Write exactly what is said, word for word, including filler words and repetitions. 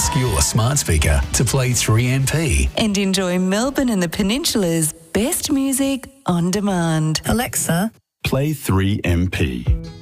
Ask your smart speaker to play three M P. And enjoy Melbourne and the Peninsula's best music on demand. Alexa, Play three M P.